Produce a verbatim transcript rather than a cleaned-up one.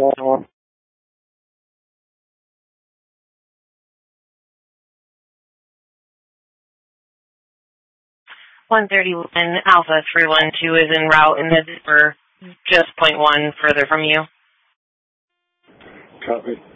Uh, one thirty-one Alpha three one two is en route and heads for just point one further from you. Copy.